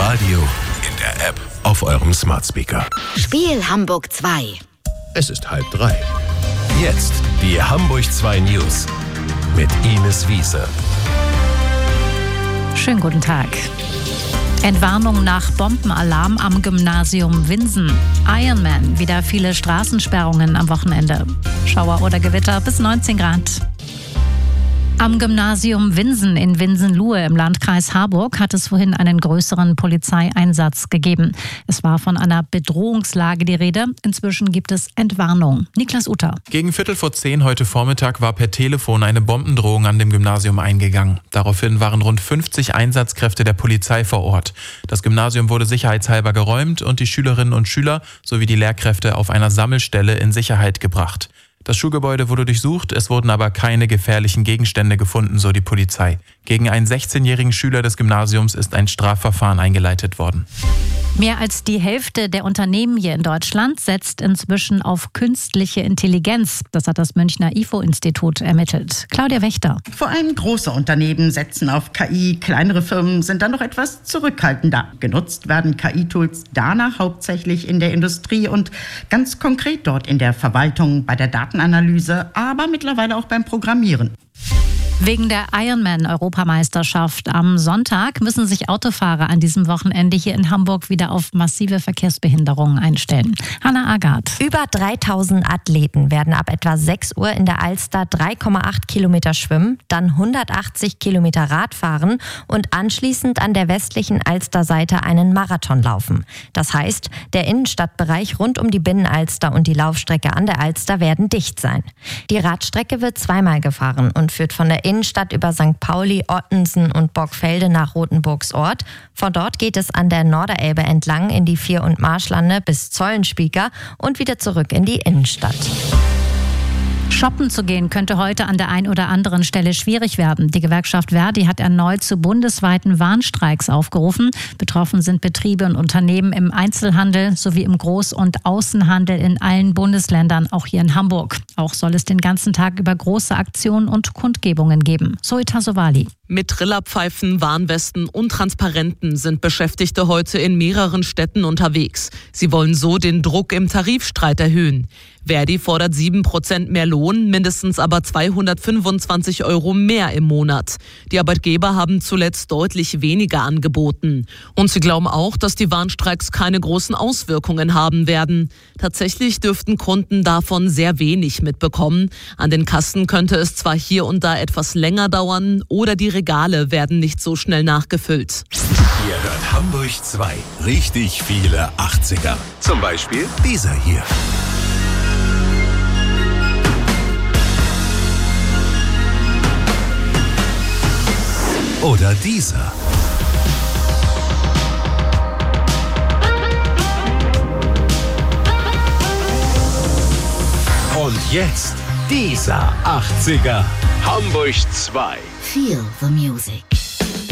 Radio, in der App, auf eurem Smart Speaker. Spiel Hamburg 2. Es ist 2:30. Jetzt die Hamburg 2 News mit Ines Wiese. Schönen guten Tag. Entwarnung nach Bombenalarm am Gymnasium Winsen. Ironman, wieder viele Straßensperrungen am Wochenende. Schauer oder Gewitter bis 19 Grad. Am Gymnasium Winsen in Winsenluhe im Landkreis Harburg hat es vorhin einen größeren Polizeieinsatz gegeben. Es war von einer Bedrohungslage die Rede. Inzwischen gibt es Entwarnung. Niklas Utter. Gegen 9:45 heute Vormittag war per Telefon eine Bombendrohung an dem Gymnasium eingegangen. Daraufhin waren rund 50 Einsatzkräfte der Polizei vor Ort. Das Gymnasium wurde sicherheitshalber geräumt und die Schülerinnen und Schüler sowie die Lehrkräfte auf einer Sammelstelle in Sicherheit gebracht. Das Schulgebäude wurde durchsucht, es wurden aber keine gefährlichen Gegenstände gefunden, so die Polizei. Gegen einen 16-jährigen Schüler des Gymnasiums ist ein Strafverfahren eingeleitet worden. Mehr als die Hälfte der Unternehmen hier in Deutschland setzt inzwischen auf künstliche Intelligenz. Das hat das Münchner IFO-Institut ermittelt. Claudia Wächter. Vor allem große Unternehmen setzen auf KI, kleinere Firmen sind dann noch etwas zurückhaltender. Genutzt werden KI-Tools danach hauptsächlich in der Industrie und ganz konkret dort in der Verwaltung, bei der Datenanalyse, aber mittlerweile auch beim Programmieren. Wegen der Ironman-Europameisterschaft am Sonntag müssen sich Autofahrer an diesem Wochenende hier in Hamburg wieder auf massive Verkehrsbehinderungen einstellen. Hannah Agath. Über 3000 Athleten werden ab etwa 6 Uhr in der Alster 3,8 Kilometer schwimmen, dann 180 Kilometer Rad fahren und anschließend an der westlichen Alsterseite einen Marathon laufen. Das heißt, der Innenstadtbereich rund um die Binnenalster und die Laufstrecke an der Alster werden dicht sein. Die Radstrecke wird zweimal gefahren und führt von der Innenstadt über St. Pauli, Ottensen und Borgfelde nach Rothenburgsort. Von dort geht es an der Norderelbe entlang in die Vier- und Marschlande bis Zollenspieker und wieder zurück in die Innenstadt. Shoppen zu gehen könnte heute an der einen oder anderen Stelle schwierig werden. Die Gewerkschaft Verdi hat erneut zu bundesweiten Warnstreiks aufgerufen. Betroffen sind Betriebe und Unternehmen im Einzelhandel sowie im Groß- und Außenhandel in allen Bundesländern, auch hier in Hamburg. Auch soll es den ganzen Tag über große Aktionen und Kundgebungen geben. Zoe Tassovali. Mit Trillerpfeifen, Warnwesten und Transparenten sind Beschäftigte heute in mehreren Städten unterwegs. Sie wollen so den Druck im Tarifstreit erhöhen. Verdi fordert 7% mehr Lohn, mindestens aber 225 € mehr im Monat. Die Arbeitgeber haben zuletzt deutlich weniger angeboten. Und sie glauben auch, dass die Warnstreiks keine großen Auswirkungen haben werden. Tatsächlich dürften Kunden davon sehr wenig mitbekommen. An den Kassen könnte es zwar hier und da etwas länger dauern oder die Regale werden nicht so schnell nachgefüllt. Ihr hört Hamburg 2. Richtig viele 80er. Zum Beispiel dieser hier. Oder dieser. Und jetzt dieser 80er. Hamburg 2. Feel the music.